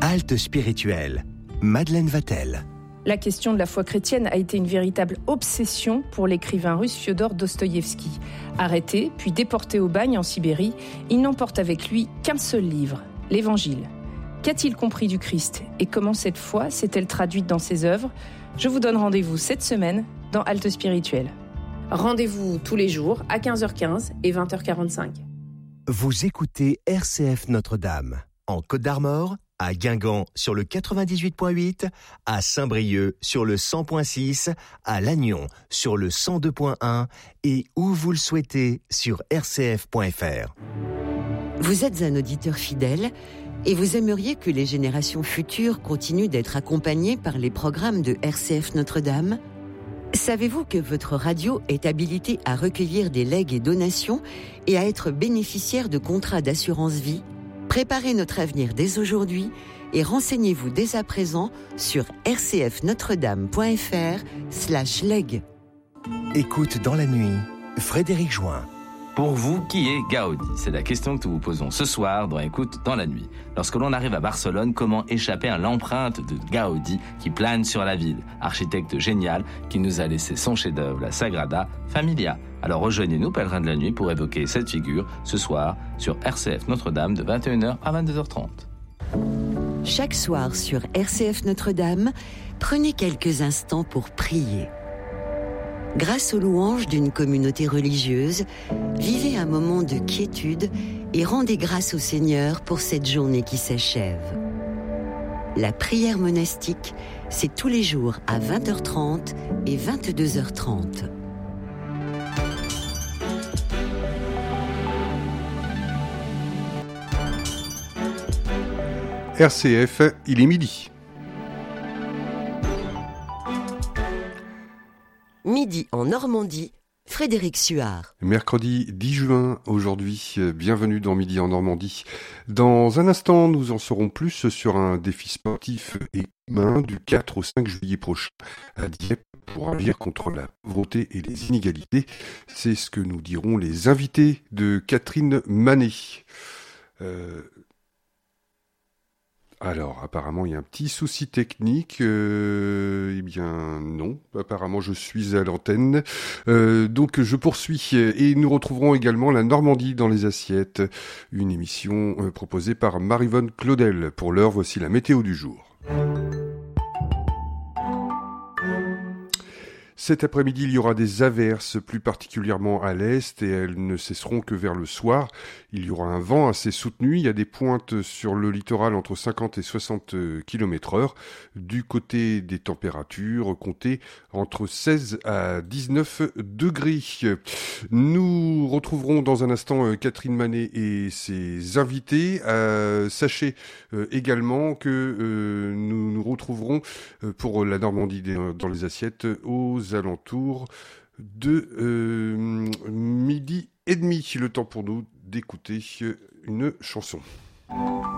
Halte spirituelle. Madeleine Vatel. La question de la foi chrétienne a été une véritable obsession pour l'écrivain russe Fiodor Dostoïevski. Arrêté, puis déporté au bagne en Sibérie, il n'emporte avec lui qu'un seul livre, l'Évangile. Qu'a-t-il compris du Christ et comment cette foi s'est-elle traduite dans ses œuvres ? Je vous donne rendez-vous cette semaine dans Halte spirituelle. Rendez-vous tous les jours à 15h15 et 20h45. Vous écoutez RCF Notre-Dame, en Côte d'Armor, à Guingamp sur le 98.8, à Saint-Brieuc sur le 100.6, à Lannion sur le 102.1 et où vous le souhaitez sur rcf.fr. Vous êtes un auditeur fidèle et vous aimeriez que les générations futures continuent d'être accompagnées par les programmes de RCF Notre-Dame ? Savez-vous que votre radio est habilitée à recueillir des legs et donations et à être bénéficiaire de contrats d'assurance vie ? Préparez notre avenir dès aujourd'hui et renseignez-vous dès à présent sur rcfnotredame.fr/leg. Écoute dans la nuit, Frédéric Join. Pour vous, qui est Gaudi ? C'est la question que nous vous posons ce soir dans Écoute dans la nuit. Lorsque l'on arrive à Barcelone, comment échapper à l'empreinte de Gaudi qui plane sur la ville ? Architecte génial qui nous a laissé son chef-d'œuvre, la Sagrada Familia. Alors rejoignez-nous, pèlerins de la nuit, pour évoquer cette figure ce soir sur RCF Notre-Dame de 21h à 22h30. Chaque soir sur RCF Notre-Dame, prenez quelques instants pour prier. Grâce aux louanges d'une communauté religieuse, vivez un moment de quiétude et rendez grâce au Seigneur pour cette journée qui s'achève. La prière monastique, c'est tous les jours à 20h30 et 22h30. RCF, il est midi. Midi en Normandie, Frédéric Suard. Mercredi 10 juin, aujourd'hui, bienvenue dans Midi en Normandie. Dans un instant, nous en saurons plus sur un défi sportif et humain du 4 au 5 juillet prochain à Dieppe pour agir contre la pauvreté et les inégalités. C'est ce que nous diront les invités de Catherine Manet. Alors, apparemment, il y a un petit souci technique. Eh bien, non. Apparemment, je suis à l'antenne. Donc, je poursuis. Et nous retrouverons également la Normandie dans les assiettes. Une émission proposée par Maryvonne Claudel. Pour l'heure, voici la météo du jour. Cet après-midi, il y aura des averses, plus particulièrement à l'est, et elles ne cesseront que vers le soir. Il y aura un vent assez soutenu, il y a des pointes sur le littoral entre 50 et 60 km/h. Du côté des températures, comptez entre 16 à 19 degrés. Nous retrouverons dans un instant Catherine Manet et ses invités. Sachez également que nous nous retrouverons pour la Normandie dans les assiettes aux alentours de midi et demi. Le temps pour nous d'écouter une chanson.